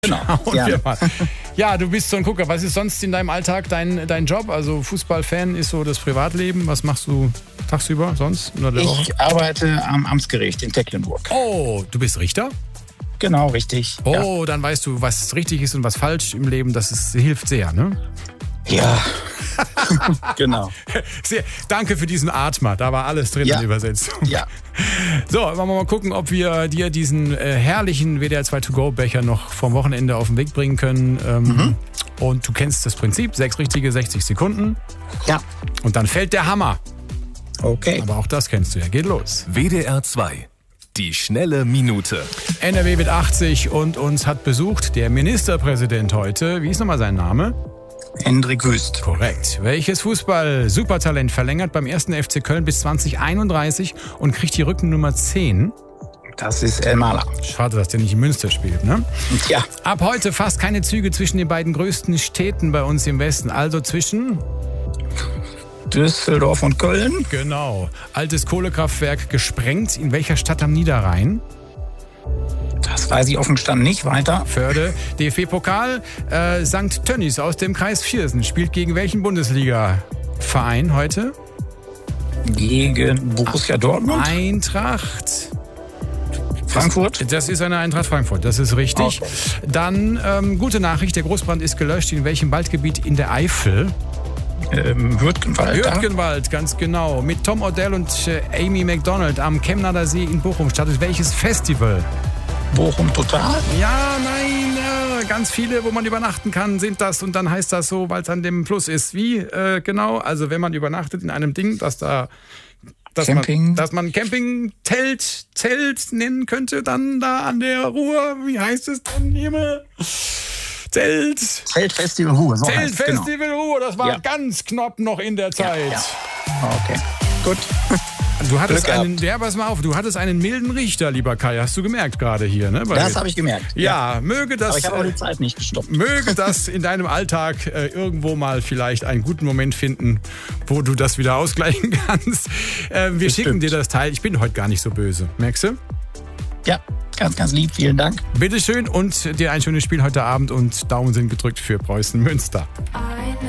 Genau. Schauen wir mal. Ja, du bist so ein Gucker. Was ist sonst in deinem Alltag dein Job? Also Fußballfan ist so das Privatleben. Was machst du tagsüber sonst? Ich arbeite am Amtsgericht in Tecklenburg. Oh, du bist Richter? Genau, richtig. Oh, dann weißt du, was richtig ist und was falsch im Leben. Das hilft sehr, ne? Ja. Genau. Sehr, danke für diesen Atmer. Da war alles drin in der Übersetzung. Ja. So, wollen wir mal gucken, ob wir dir diesen herrlichen WDR 2 To-Go-Becher noch vom Wochenende auf den Weg bringen können. Und du kennst das Prinzip. 6 richtige, 60 Sekunden. Ja. Und dann fällt der Hammer. Okay. Aber auch das kennst du ja. Geht los. WDR 2. Die schnelle Minute. NRW wird 80 und uns hat besucht der Ministerpräsident heute. Wie ist nochmal sein Name? Hendrik Wüst. Korrekt. Welches Fußball-Supertalent verlängert beim 1. FC Köln bis 2031 und kriegt die Rückennummer 10? Das ist El Maler. Schade, dass der nicht in Münster spielt, ne? Ja. Ab heute fast keine Züge zwischen den beiden größten Städten bei uns im Westen. Also zwischen Düsseldorf und Köln. Genau. Altes Kohlekraftwerk gesprengt. In welcher Stadt am Niederrhein? Das weiß ich auf dem Stand nicht. Weiter. Förde. DFB-Pokal. St. Tönnies aus dem Kreis Viersen spielt gegen welchen Bundesliga-Verein heute? Gegen Borussia Dortmund. Eintracht Frankfurt. Das ist eine Eintracht Frankfurt, das ist richtig. Okay. Dann, gute Nachricht, der Großbrand ist gelöscht. In welchem Waldgebiet in der Eifel? Hürtgenwald. Hürtgenwald, ganz genau. Mit Tom Odell und Amy McDonald am Chemnader See in Bochum startet welches Festival? Bochum Total. Ja, nein, ganz viele, wo man übernachten kann, sind das. Und dann heißt das so, weil es an dem Fluss ist. Wie genau? Also wenn man übernachtet in einem Ding, dass man Camping-Zelt nennen könnte, dann da an der Ruhr, wie heißt es denn? Zeltfestival Ruhr. So Zeltfestival Ruhr, das war ganz knapp noch in der Zeit. Ja. Okay, gut. Du hattest pass mal auf, du hattest einen milden Richter, lieber Kai, hast du gemerkt gerade hier, ne? Das habe ich gemerkt. Ja, möge das. Aber ich habe auch die Zeit nicht gestoppt. Möge das in deinem Alltag irgendwo mal vielleicht einen guten Moment finden, wo du das wieder ausgleichen kannst. Wir schicken dir das Teil. Ich bin heute gar nicht so böse, merkst du? Ja, ganz, ganz lieb. Vielen Dank. Bitteschön und dir ein schönes Spiel heute Abend und Daumen sind gedrückt für Preußen Münster.